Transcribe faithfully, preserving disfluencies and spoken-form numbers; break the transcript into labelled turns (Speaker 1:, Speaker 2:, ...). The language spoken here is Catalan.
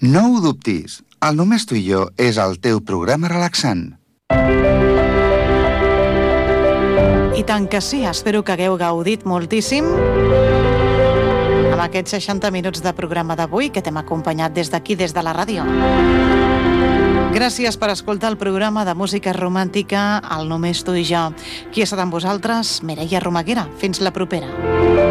Speaker 1: No ho dubtis, el Només tu i jo és el teu programa relaxant.
Speaker 2: I tant que sí, espero que hagueu gaudit moltíssim amb aquests seixanta minuts de programa d'avui que t'hem acompanyat des d'aquí, des de la ràdio. Gràcies per escoltar el programa de música romàntica El Només tu i jo. Qui ha estat amb vosaltres? Mireia Romaguera. Fins la propera.